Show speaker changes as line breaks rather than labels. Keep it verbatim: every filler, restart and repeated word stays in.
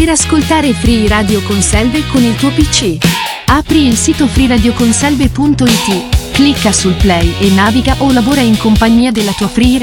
per ascoltare Free Radio Conselve con il tuo P C. Apri il sito free radio conselve punto it, clicca sul play e naviga o lavora in compagnia della tua Free